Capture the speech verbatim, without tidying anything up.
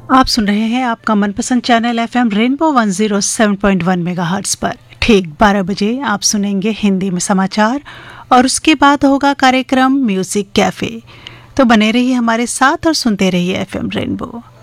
आप सुन रहे हैं आपका मनपसंद channel FM rainbow one zero seven point one megahertz पर। ठीक बारह बजे आप सुनेंगे हिंदी में समाचार और उसके बाद होगा कार्यक्रम म्यूजिक कैफे। तो बने रहिए हमारे साथ और सुनते रहिए एफएम रेनबो।